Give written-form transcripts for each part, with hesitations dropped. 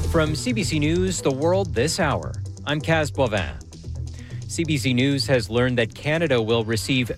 From CBC News, The World This Hour, I'm Kaz Boivin. CBC News has learned that Canada will receive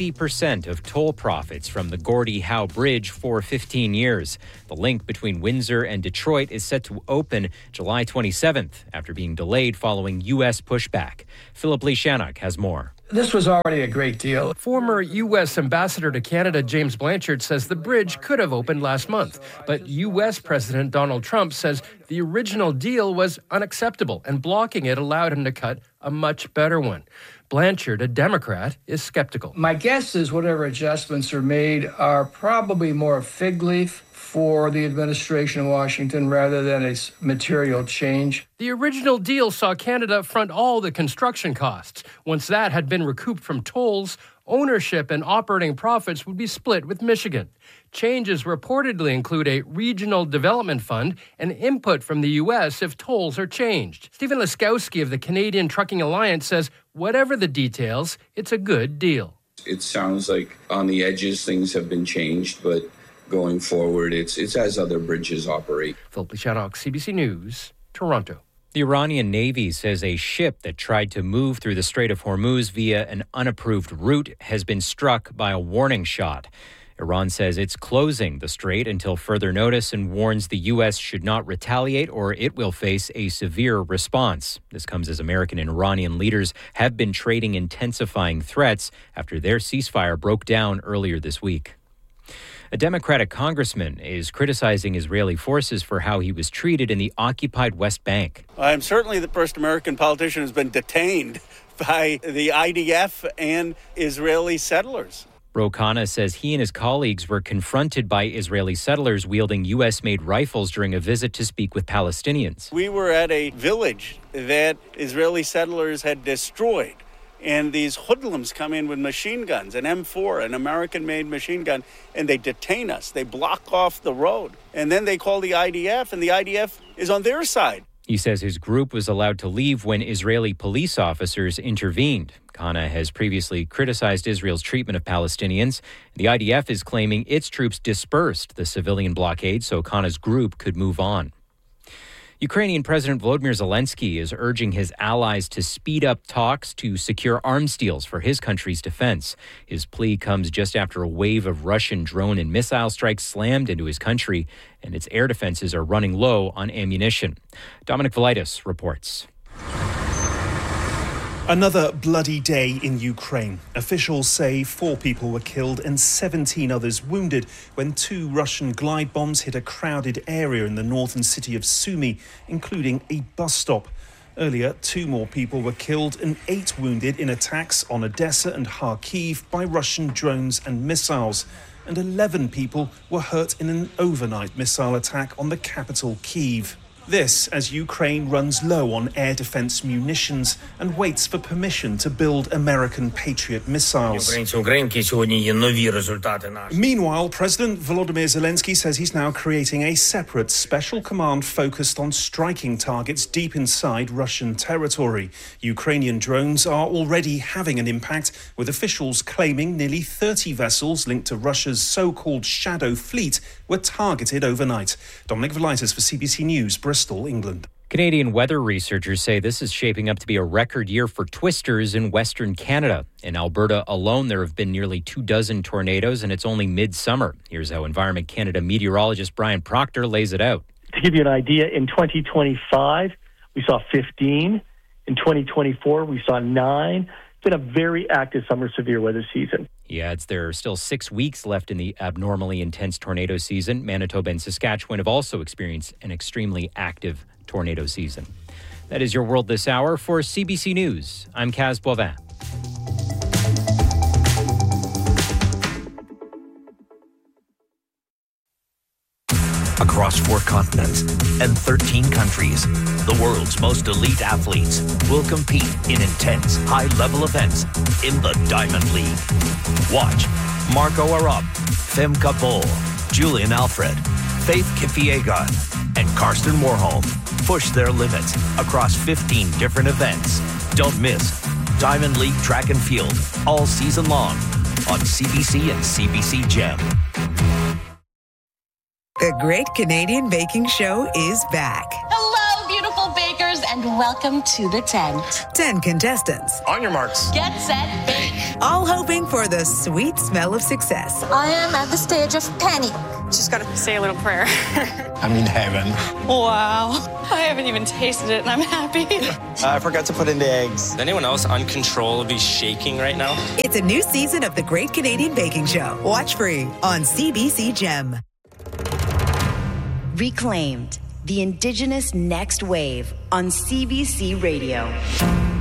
50% of toll profits from the Gordie Howe Bridge for 15 years. The link between Windsor and Detroit is set to open July 27th after being delayed following U.S. pushback. Philip Lishanuk has more. This was already a great deal. Former U.S. Ambassador to Canada James Blanchard says the bridge could have opened last month. But U.S. President Donald Trump says the original deal was unacceptable and blocking it allowed him to cut a much better one. Blanchard, a Democrat, is skeptical. My guess is whatever adjustments are made are probably more a fig leaf for the administration in Washington rather than a material change. The original deal saw Canada front all the construction costs. Once that had been recouped from tolls, ownership and operating profits would be split with Michigan. Changes reportedly include a regional development fund and input from the U.S. if tolls are changed. Stephen Laskowski of the Canadian Trucking Alliance says whatever the details, it's a good deal. It sounds like on the edges things have been changed, but going forward, it's as other bridges operate. Philip Lishanuk, CBC News, Toronto. The Iranian Navy says a ship that tried to move through the Strait of Hormuz via an unapproved route has been struck by a warning shot. Iran says it's closing the strait until further notice and warns the U.S. should not retaliate or it will face a severe response. This comes as American and Iranian leaders have been trading intensifying threats after their ceasefire broke down earlier this week. A Democratic congressman is criticizing Israeli forces for how he was treated in the occupied West Bank. I'm certainly the first American politician who's been detained by the IDF and Israeli settlers. Ro Khanna says he and his colleagues were confronted by Israeli settlers wielding U.S.-made rifles during a visit to speak with Palestinians. We were at a village that Israeli settlers had destroyed. And these hoodlums come in with machine guns, an M4, an American-made machine gun, and they detain us. They block off the road. And then they call the IDF, and the IDF is on their side. He says his group was allowed to leave when Israeli police officers intervened. Khanna has previously criticized Israel's treatment of Palestinians. The IDF is claiming its troops dispersed the civilian blockade so Khanna's group could move on. Ukrainian President Volodymyr Zelensky is urging his allies to speed up talks to secure arms deals for his country's defense. His plea comes just after a wave of Russian drone and missile strikes slammed into his country, and its air defenses are running low on ammunition. Dominic Velitis reports. Another bloody day in Ukraine. Officials say 4 people were killed and 17 others wounded when 2 Russian glide bombs hit a crowded area in the northern city of Sumy, including a bus stop. Earlier, 2 more people were killed and 8 wounded in attacks on Odessa and Kharkiv by Russian drones and missiles. And 11 people were hurt in an overnight missile attack on the capital, Kyiv. This as Ukraine runs low on air defense munitions and waits for permission to build American Patriot missiles. Meanwhile, President Volodymyr Zelensky says he's now creating a separate special command focused on striking targets deep inside Russian territory. Ukrainian drones are already having an impact, with officials claiming nearly 30 vessels linked to Russia's so-called Shadow Fleet were targeted overnight. Dominic Velitis for CBC News, Bristol, England. Canadian weather researchers say this is shaping up to be a record year for twisters in Western Canada. In Alberta alone, there have been nearly 24 tornadoes, and it's only midsummer. Here's how Environment Canada meteorologist Brian Proctor lays it out. To give you an idea, in 2025, we saw 15. In 2024, we saw 9. It's been a very active summer severe weather season. He adds there are still 6 weeks left in the abnormally intense tornado season. Manitoba and Saskatchewan have also experienced an extremely active tornado season. That is your World This Hour. For CBC News, I'm Kaz Boivin. Across 4 continents and 13 countries, the world's most elite athletes will compete in intense, high-level events in the Diamond League. Watch Marco Arop, Femke Bol, Julian Alfred, Faith Kipyegon, and Karsten Warholm push their limits across 15 different events. Don't miss Diamond League Track and Field all season long on CBC and CBC Gem. The Great Canadian Baking Show is back. Hello! and welcome to the tent. 10 contestants. On your marks. Get set, bake. All hoping for the sweet smell of success. I am at the stage of panic. Just gotta say a little prayer. I'm in heaven. Wow. I haven't even tasted it and I'm happy. I forgot to put in the eggs. Is anyone else uncontrollably shaking right now? It's a new season of The Great Canadian Baking Show. Watch free on CBC Gem. Reclaimed, the Indigenous Next Wave on CBC Radio.